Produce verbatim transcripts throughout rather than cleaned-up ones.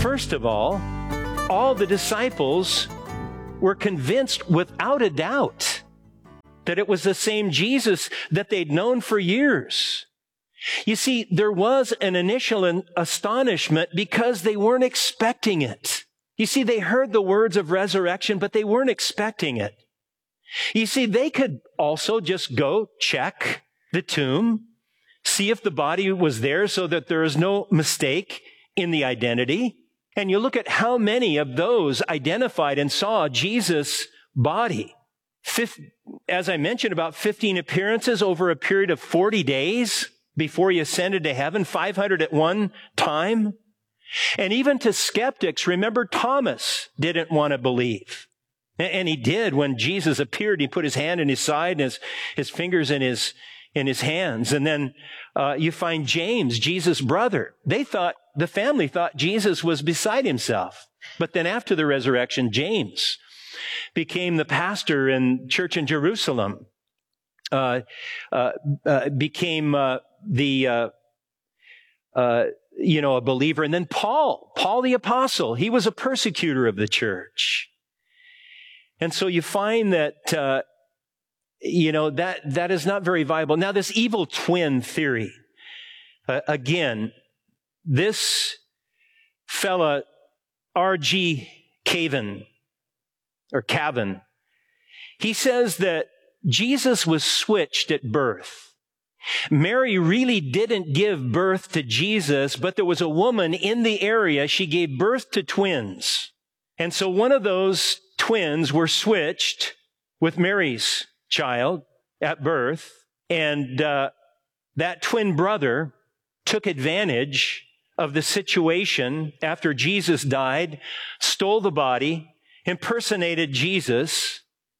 First of all, all the disciples were convinced without a doubt that it was the same Jesus that they'd known for years. You see, there was an initial astonishment because they weren't expecting it. You see, they heard the words of resurrection, but they weren't expecting it. You see, they could also just go check the tomb, see if the body was there so that there is no mistake in the identity. And you look at how many of those identified and saw Jesus' body. Fifth, as I mentioned, about fifteen appearances over a period of forty days before he ascended to heaven, five hundred at one time. And even to skeptics, remember Thomas didn't want to believe. And he did when Jesus appeared. He put his hand in his side and his, his fingers in his, in his hands. And then uh, you find James, Jesus' brother. They thought, the family thought Jesus was beside himself. But then after the resurrection, James became the pastor in church in Jerusalem, uh, uh, uh, became uh, the, uh, uh, you know, a believer. And then Paul, Paul the apostle, he was a persecutor of the church. And so you find that, uh, you know, that, that is not very viable. Now, this evil twin theory, uh, again, this fella, R G Caven, or Cavan, he says that Jesus was switched at birth. Mary really didn't give birth to Jesus, but there was a woman in the area. She gave birth to twins. And so one of those twins were switched with Mary's child at birth. And uh, that twin brother took advantage of the situation after Jesus died, stole the body, impersonated Jesus.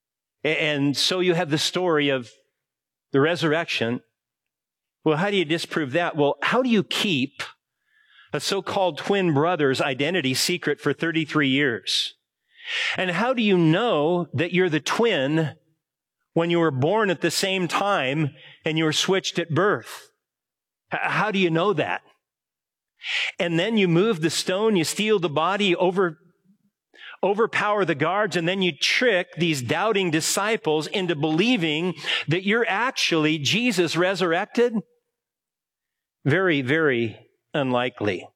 And so you have the story of the resurrection. Well, how do you disprove that? Well, how do you keep a so-called twin brother's identity secret for thirty-three years? And how do you know that you're the twin when you were born at the same time and you were switched at birth? How do you know that? And then you move the stone, you steal the body, over, overpower the guards, and then you trick these doubting disciples into believing that you're actually Jesus resurrected? Very, very unlikely.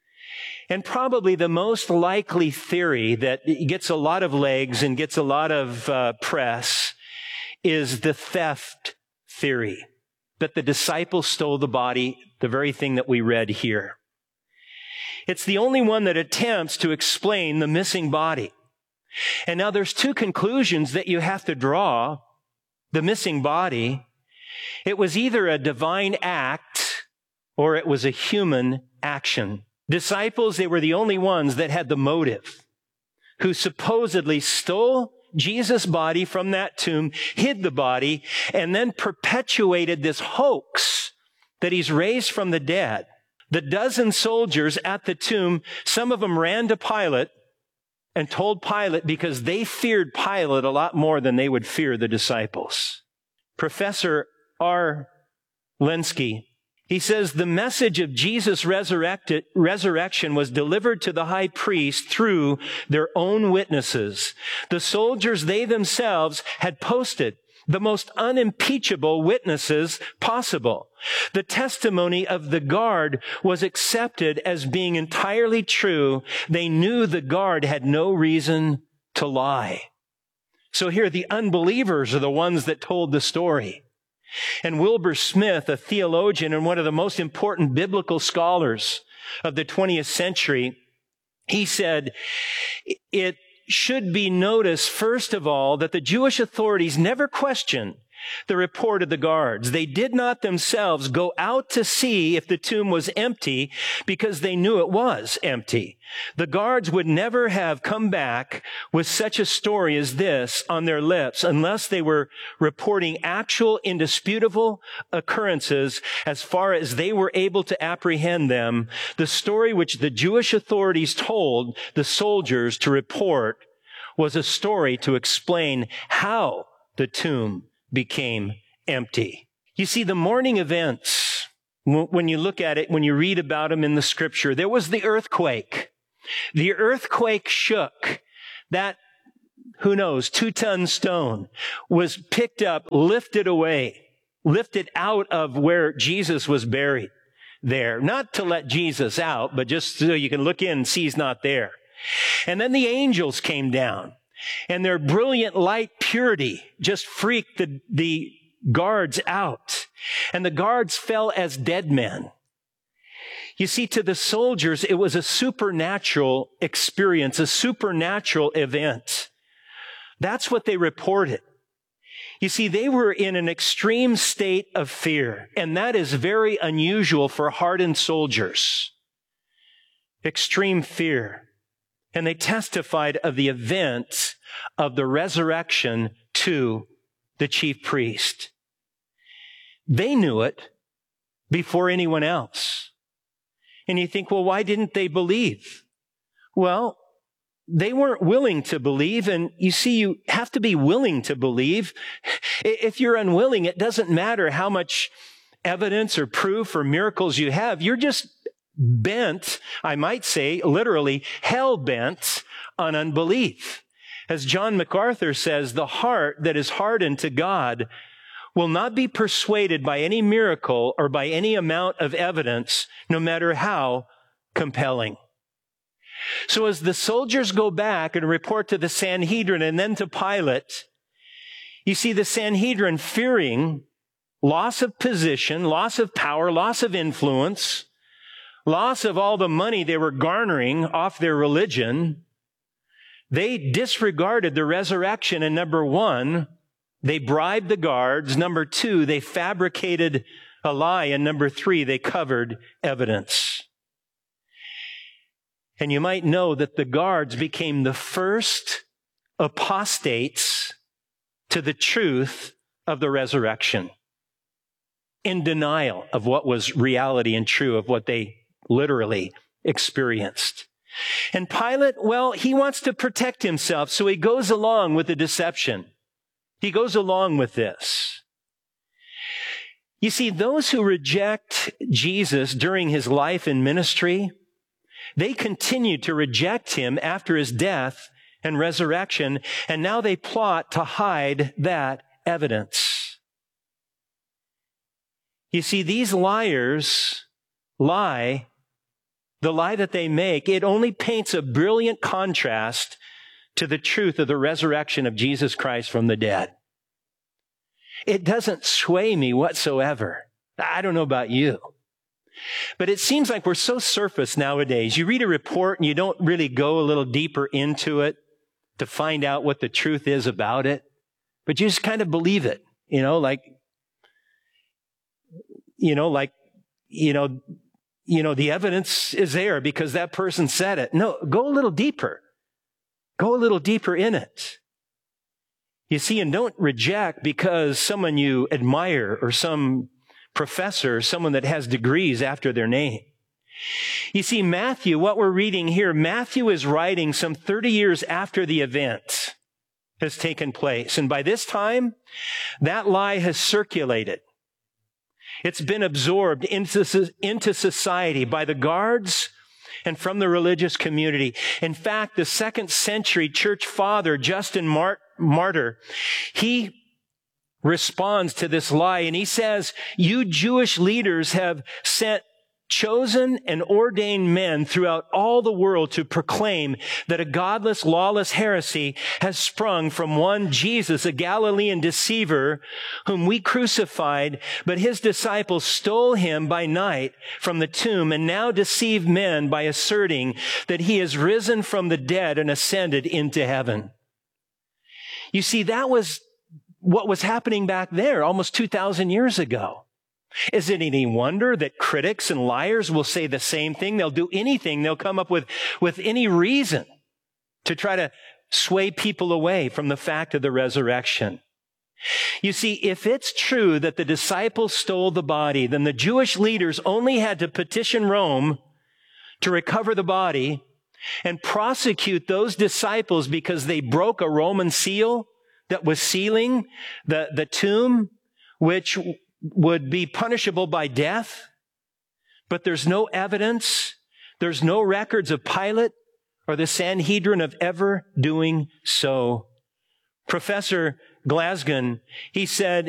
And probably the most likely theory that gets a lot of legs and gets a lot of uh, press is the theft theory, that the disciples stole the body, the very thing that we read here. It's the only one that attempts to explain the missing body. And now there's two conclusions that you have to draw. The missing body, it was either a divine act or it was a human action. Disciples, they were the only ones that had the motive, who supposedly stole Jesus' body from that tomb, hid the body, and then perpetuated this hoax that he's raised from the dead. The dozen soldiers at the tomb, some of them ran to Pilate and told Pilate because they feared Pilate a lot more than they would fear the disciples. Professor R. Lenski, he says the message of Jesus' resurrected, resurrection was delivered to the high priest through their own witnesses. The soldiers, they themselves had posted the most unimpeachable witnesses possible. The testimony of the guard was accepted as being entirely true. They knew the guard had no reason to lie. So here, the unbelievers are the ones that told the story. And Wilbur Smith, a theologian and one of the most important biblical scholars of the twentieth century, he said, it should be noticed, first of all, that the Jewish authorities never questioned the report of the guards. They did not themselves go out to see if the tomb was empty because they knew it was empty. The guards would never have come back with such a story as this on their lips unless they were reporting actual, indisputable occurrences as far as they were able to apprehend them. The story which the Jewish authorities told the soldiers to report was a story to explain how the tomb became empty. You see, the morning events, when you look at it, when you read about them in the scripture, there was the earthquake. The earthquake shook. That, who knows, two-ton stone was picked up, lifted away, lifted out of where Jesus was buried there. Not to let Jesus out, but just so you can look in and see he's not there. And then the angels came down, and their brilliant light purity just freaked the, the guards out. And the guards fell as dead men. You see, to the soldiers, it was a supernatural experience, a supernatural event. That's what they reported. You see, they were in an extreme state of fear, and that is very unusual for hardened soldiers. Extreme fear. And they testified of the event of the resurrection to the chief priest. They knew it before anyone else. And you think, well, why didn't they believe? Well, they weren't willing to believe. And you see, you have to be willing to believe. If you're unwilling, it doesn't matter how much evidence or proof or miracles you have. You're just bent, I might say, literally hell-bent on unbelief. As John MacArthur says, the heart that is hardened to God will not be persuaded by any miracle or by any amount of evidence, no matter how compelling. So as the soldiers go back and report to the Sanhedrin and then to Pilate, you see the Sanhedrin fearing loss of position, loss of power, loss of influence, loss of all the money they were garnering off their religion. They disregarded the resurrection, and number one, they bribed the guards. Number two, they fabricated a lie. And number three, they covered evidence. And you might know that the guards became the first apostates to the truth of the resurrection, in denial of what was reality and true of what they literally experienced. And Pilate, well, he wants to protect himself, so he goes along with the deception. He goes along with this. You see, those who reject Jesus during his life and ministry, they continue to reject him after his death and resurrection, and now they plot to hide that evidence. You see, these liars lie. The lie that they make, it only paints a brilliant contrast to the truth of the resurrection of Jesus Christ from the dead. It doesn't sway me whatsoever. I don't know about you. But it seems like we're so surface nowadays. You read a report and you don't really go a little deeper into it to find out what the truth is about it. But you just kind of believe it. You know, like, you know, like, you know, you know, the evidence is there because that person said it. No, go a little deeper. Go a little deeper in it. You see, and don't reject because someone you admire or some professor, someone that has degrees after their name. You see, Matthew, what we're reading here, Matthew is writing some thirty years after the event has taken place. And by this time, that lie has circulated. It's been absorbed into, into society by the guards and from the religious community. In fact, the second century church father, Justin Mart, Martyr, he responds to this lie and he says, you Jewish leaders have sent chosen and ordained men throughout all the world to proclaim that a godless, lawless heresy has sprung from one Jesus, a Galilean deceiver, whom we crucified, but his disciples stole him by night from the tomb and now deceive men by asserting that he is risen from the dead and ascended into heaven. You see, that was what was happening back there almost two thousand years ago. Is it any wonder that critics and liars will say the same thing? They'll do anything. They'll come up with, with any reason to try to sway people away from the fact of the resurrection. You see, if it's true that the disciples stole the body, then the Jewish leaders only had to petition Rome to recover the body and prosecute those disciples because they broke a Roman seal that was sealing the, the tomb, which would be punishable by death. But there's no evidence. There's no records of Pilate or the Sanhedrin of ever doing so. Professor Glasgow, he said,